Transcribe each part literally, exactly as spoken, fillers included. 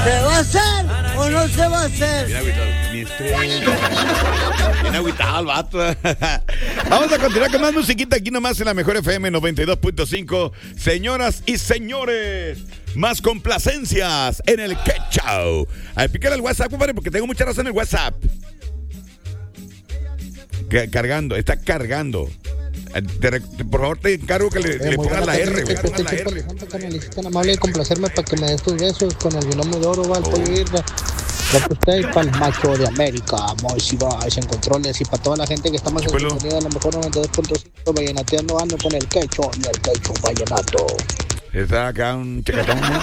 ¿Se va a hacer o no se va a hacer? Bien agüitado, mi estrella. Bien agüitado el vato. Vamos a continuar con más musiquita aquí nomás en la Mejor F M noventa y dos punto cinco. Señoras y señores, más complacencias en el Que Show. A ver, pícale el WhatsApp, compadre, porque tengo mucha razón en el WhatsApp. Que, cargando, está cargando. Te, te, por favor, te encargo que le, eh, le pongas la R, güey. Este chico Alejandro Canales, tan amable de complacerme para que me des tus besos con el binomio de oro, va al pollo Irra. Para usted y para el macho de América, Moisés Ibáez en controles, y para toda la gente que estamos en sintonía de la Mejor noventa y dos punto cinco, vallenateando ando con el quecho y el quecho vallenato. Está acá un chacatón, ¿no?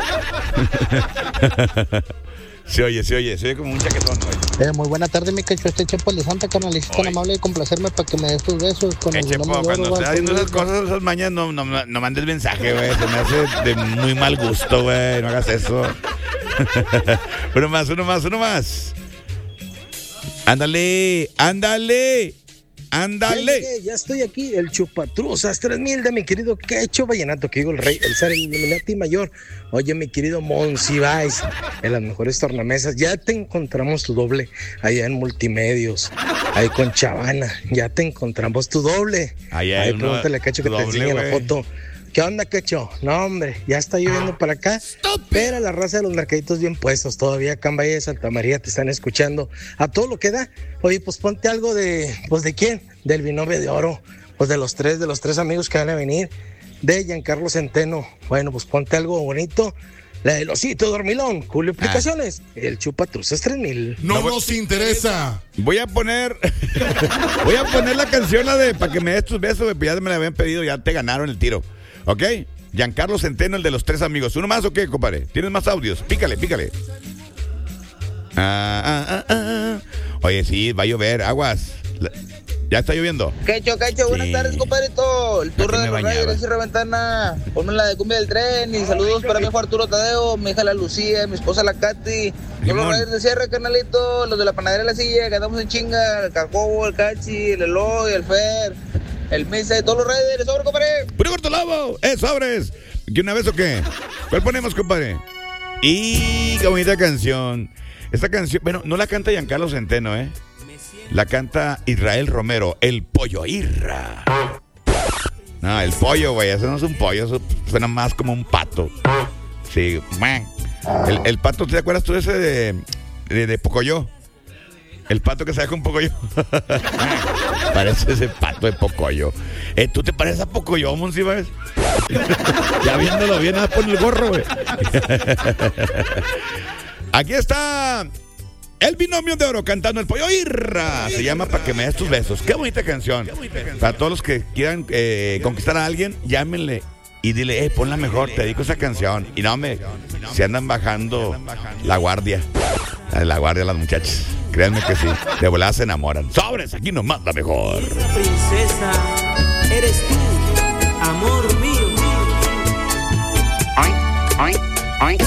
Se oye, se oye, se oye como un chaquetón, ¿no? Eh, muy buena tarde, mi quecho. Este Chepo de Santa Canaliza, tan amable de complacerme para que me des tus besos con el Chepo, binomio de oro. cuando estés haciendo esas cosas, esas mañas, no, no, no mandes mensaje, güey. Se me hace de muy mal gusto, güey. No hagas eso. Uno más, uno más, uno más. Ándale, ándale. Ándale. Ya, ya estoy aquí, el Chupatruzas tres mil de mi querido Quecho Vallenato, que digo el rey, el zar, el Illuminati mayor. Oye, mi querido Monsiváis, en las mejores tornamesas, ya te encontramos tu doble allá en Multimedios, ahí con Chavana, ya te encontramos tu doble. Ahí, ahí uno, pregúntale a Quecho que doble, te enseñe wey. La foto. ¿Qué onda, Quecho? No, hombre, ya está lloviendo para acá, pero la raza de los mercaditos bien puestos, todavía acá en Valle de Santa María te están escuchando a todo lo que da. Oye, pues ponte algo de, pues ¿de quién? Del binomio de oro, pues de los tres, de los tres amigos que van a venir, de Giancarlo Centeno. Bueno, pues ponte algo bonito, la del Osito Dormilón, Julio Aplicaciones, ah. El Chupatruzas tres mil. No, no nos interesa. Voy a poner, voy a poner la canción la de para que me des tus besos, ya me la habían pedido, ya te ganaron el tiro. ¿Ok? Giancarlo Centeno, el de los tres amigos. ¿Uno más o qué, compadre? ¿Tienes más audios? Pícale, pícale. Ah, ah, ah, ah. Oye, sí, va a llover. Aguas. La... Ya está lloviendo. Quecho, Quecho, sí. Buenas tardes, compadrito. El turno de los Reyes y Reventana. Ponme la de cumbia del tren. Y saludos para mi hijo Arturo Tadeo, mi hija la Lucía, mi esposa la Katy. Todos los Reyes de cierre, carnalito. Los de la panadería de la silla, que andamos en chinga. El Cacobo, el Cachi, el Eloy, el Fer. El Mesa de todos los Raiders, sobre, compadre. ¡Puro corto lavo! ¡Eh, sobres! ¿Y una vez o qué? ¿Cuál ponemos, compadre? ¡Y qué bonita canción! Esta canción, bueno, no la canta Giancarlo Centeno, ¿eh? La canta Israel Romero, el Pollo Irra. No, el pollo, güey, eso no es un pollo, eso suena más como un pato. Sí, el, el pato, ¿te acuerdas tú de ese de, de, de Pocoyo? El pato que se deja un Pocoyo. Parece ese pato de Pocoyo. Eh, ¿Tú te pareces a Pocoyo, Monsiváis? Ya viéndolo bien, nada, pon el gorro, güey. Aquí está el binomio de oro cantando el Pollo Irra. Se llama Pa' que me des tus besos. Qué bonita canción. Para todos los que quieran eh, conquistar a alguien, llámenle y dile, eh, ponla mejor, te dedico esa canción. Y no, me, se andan bajando la guardia. La guardia a las muchachas. Créanme que sí, de volada se enamoran. ¡Sobres! Aquí nomás la mejor. Princesa, eres tú, amor mío. Ay, ay, ay.